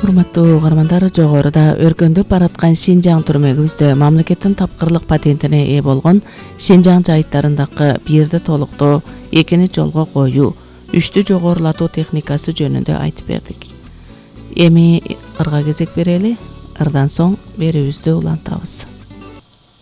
Урматтуу каармандар, жогоруда өркөндөп бараткан Шинжаң түрмөгүбүздө мамлекеттин тапкырлык патентине ээ болгон Шинжаң жайыттарындагы бирди толуктоо, экини жолго коюу, үчтү жогорулатуу техникасы жөнүндө айтып бердик. Эми ырга кезек берели, ырдан соң берүүбүздү улантабыз.